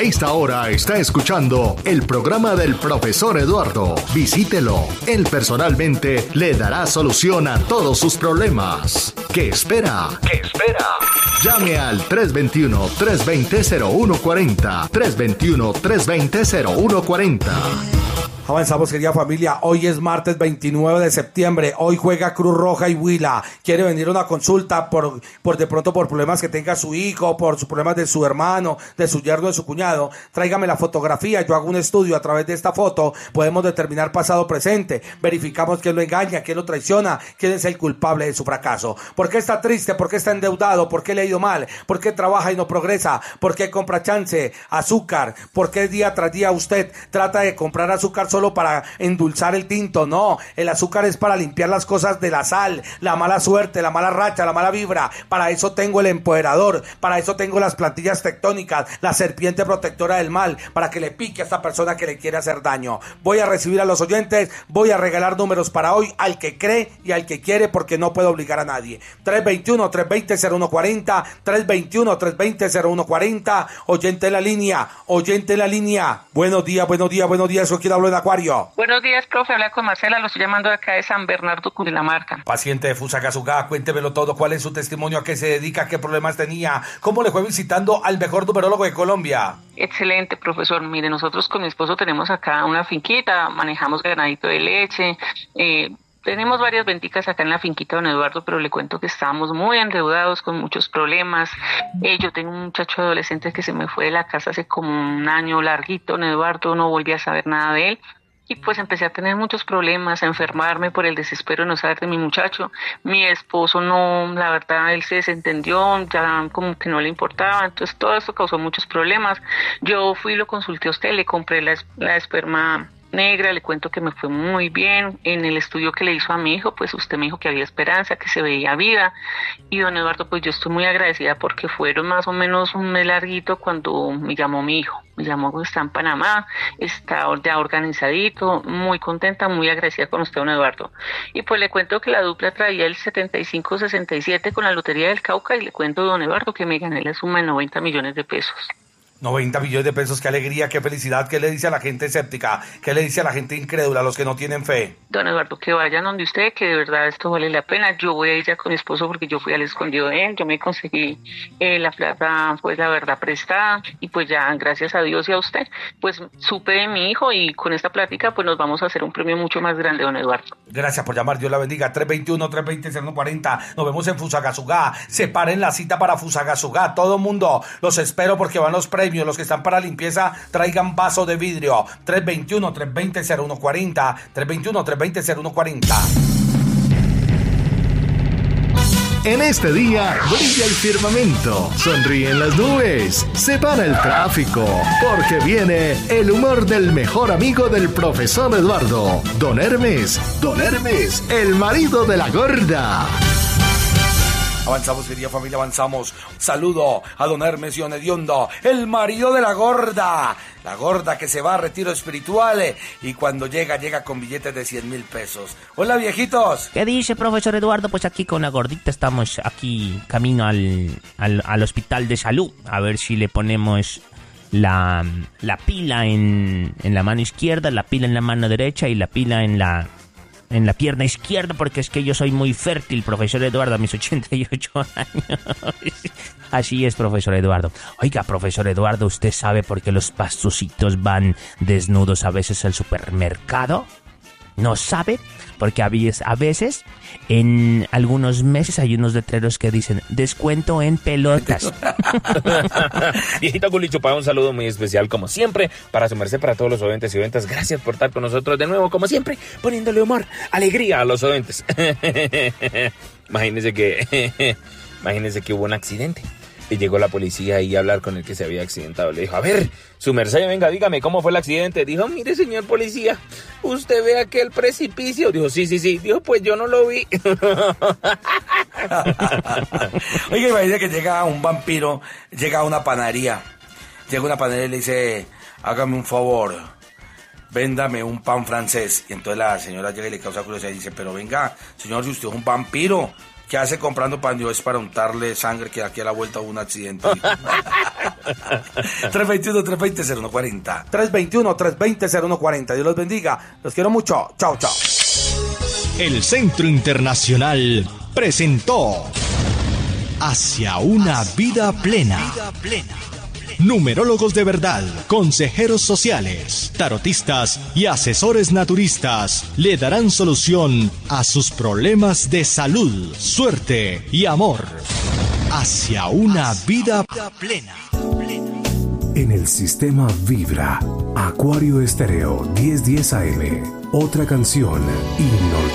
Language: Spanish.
A esta hora está escuchando el programa del profesor Eduardo. Visítelo. Él personalmente le dará solución a todos sus problemas. ¿Qué espera? Llame al 321-320-0140. 321-320-0140. Avanzamos, querida familia. Hoy es martes 29 de septiembre. Hoy juega Cruz Roja y Huila. Quiere venir a una consulta por de pronto por problemas que tenga su hijo, por sus problemas de su hermano, de su yerno, de su cuñado. Tráigame la fotografía. Yo hago un estudio. A través de esta foto podemos determinar pasado, presente. Verificamos quién lo engaña, quién lo traiciona, quién es el culpable de su fracaso. ¿Por qué está triste? ¿Por qué está endeudado? ¿Por qué le ha ido mal? ¿Por qué trabaja y no progresa? ¿Por qué compra chance, azúcar? ¿Por qué día tras día usted trata de comprar azúcar solo para endulzar el tinto? No, el azúcar es para limpiar las cosas de la sal, la mala suerte, la mala racha, la mala vibra. Para eso tengo el empoderador, para eso tengo las plantillas tectónicas, la serpiente protectora del mal, para que le pique a esta persona que le quiere hacer daño. Voy a recibir a los oyentes, voy a regalar números para hoy al que cree y al que quiere, porque no puedo obligar a nadie. 321-320-0140, 321-320-0140, oyente en la línea, oyente en la línea. Buenos días, ¿con quién hablo en Acuario? Buenos días, profe, habla con Marcela, lo estoy llamando de acá de San Bernardo, Cundinamarca. Paciente de Fusagasugá, cuéntemelo todo, ¿cuál es su testimonio? ¿A qué se dedica? ¿Qué problemas tenía? ¿Cómo le fue visitando al mejor numerólogo de Colombia? Excelente, profesor. Mire, nosotros con mi esposo tenemos acá una finquita, manejamos ganadito de leche, tenemos varias venticas acá en la finquita, don Eduardo, pero le cuento que estábamos muy endeudados con muchos problemas. Yo tengo un muchacho adolescente que se me fue de la casa hace como un año larguito, don Eduardo, no volví a saber nada de él. Y pues empecé a tener muchos problemas, a enfermarme por el desespero de no saber de mi muchacho. Mi esposo no, la verdad, él se desentendió, ya como que no le importaba. Entonces todo esto causó muchos problemas. Yo fui y lo consulté a usted, le compré la esperma negra, le cuento que me fue muy bien. En el estudio que le hizo a mi hijo, pues usted me dijo que había esperanza, que se veía vida. Y don Eduardo, pues yo estoy muy agradecida porque fueron más o menos un mes larguito cuando me llamó mi hijo. Me llamó, está en Panamá, está ya organizadito, muy contenta, muy agradecida con usted, don Eduardo. Y pues le cuento que la dupla traía el 75-67 con la Lotería del Cauca, y le cuento, don Eduardo, que me gané la suma de 90 millones de pesos. 90 millones de pesos, qué alegría, qué felicidad. ¿Qué le dice a la gente escéptica? ¿Qué le dice a la gente incrédula, a los que no tienen fe? Don Eduardo, que vayan donde usted, que de verdad esto vale la pena. Yo voy a ir ya con mi esposo porque yo fui al escondido de él, yo me conseguí la plata, pues la verdad, prestada, y pues ya, gracias a Dios y a usted, pues supe de mi hijo, y con esta plática pues nos vamos a hacer un premio mucho más grande, don Eduardo. Gracias por llamar, Dios la bendiga. 321-320-0140, nos vemos en Fusagasugá. Separen la cita para Fusagasugá, todo mundo, los espero porque van los premios. Los que están para limpieza, traigan vaso de vidrio. 321-320-0140. 321-320-0140. En este día brilla el firmamento, sonríen las nubes, se para el tráfico, porque viene el humor del mejor amigo del profesor Eduardo, Don Hermes, el marido de la gorda. Avanzamos, querida familia, avanzamos. Saludo a don Hermes y don Hediondo, el marido de la gorda que se va a retiro espiritual, y cuando llega con billetes de 100,000 pesos. Hola, viejitos. ¿Qué dice, profesor Eduardo? Pues aquí con la gordita estamos aquí camino al hospital de salud, a ver si le ponemos la pila en la mano izquierda, la pila en la mano derecha y la pila en la pierna izquierda, porque es que yo soy muy fértil, profesor Eduardo, a mis 88 años. Así es, profesor Eduardo. Oiga, profesor Eduardo, ¿usted sabe por qué los pastucitos van desnudos a veces al supermercado? ¿No sabe? Porque a veces, en algunos meses, hay unos letreros que dicen descuento en pelotas. Viejito Culichupa, un saludo muy especial, como siempre, para su merced, para todos los oyentes y oyentas. Gracias por estar con nosotros de nuevo, como siempre, poniéndole humor, alegría a los oyentes. Imagínense que hubo un accidente. Y llegó la policía ahí a hablar con el que se había accidentado. Le dijo, a ver, su merced, venga, dígame, ¿cómo fue el accidente? Dijo, mire, señor policía, ¿usted ve aquel precipicio? Dijo, sí. Dijo, pues yo no lo vi. Oiga, imagínate que llega un vampiro, llega a una panadería. Llega a una panadería y le dice, hágame un favor, véndame un pan francés. Y entonces la señora llega y le causa curiosidad y dice, pero venga, señor, si usted es un vampiro, ¿qué hace comprando pan? Dios, es para untarle sangre, que aquí a la vuelta hubo un accidente. 321-320-0140. 321-320-0140. Dios los bendiga. Los quiero mucho. Chao, chao. El Centro Internacional presentó Hacia una vida plena. Numerólogos de verdad, consejeros sociales, tarotistas y asesores naturistas le darán solución a sus problemas de salud, suerte y amor. Hacia una vida plena. En el sistema Vibra, Acuario Estéreo 1010 AM. Otra canción inolvidable.